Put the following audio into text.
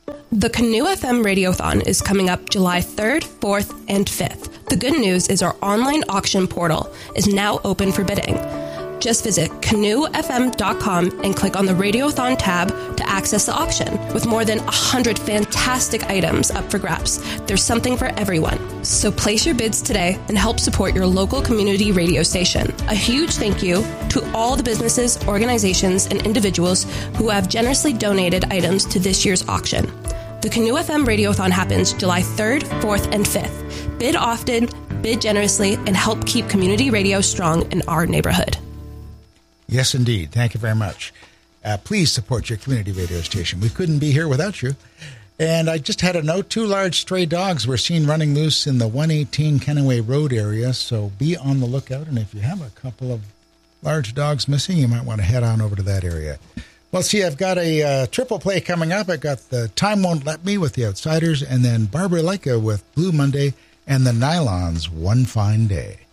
The Canoe FM Radiothon is coming up July 3rd, 4th, and 5th. The good news is our online auction portal is now open for bidding. Just visit canoefm.com and click on the Radiothon tab to access the auction. With more than 100 fantastic items up for grabs, there's something for everyone. So place your bids today and help support your local community radio station. A huge thank you to all the businesses, organizations, and individuals who have generously donated items to this year's auction. The Canoe FM Radiothon happens July 3rd, 4th, and 5th. Bid often, bid generously, and help keep community radio strong in our neighborhood. Yes, indeed. Thank you very much. Please support your community radio station. We couldn't be here without you. And I just had a note. 2 large stray dogs were seen running loose in the 118 Kenaway Road area, so be on the lookout. And if you have a couple of large dogs missing, you might want to head on over to that area. Well, see, I've got a triple play coming up. I've got the Time Won't Let Me with the Outsiders, and then Barbara Leica with Blue Monday and the Nylons, One Fine Day.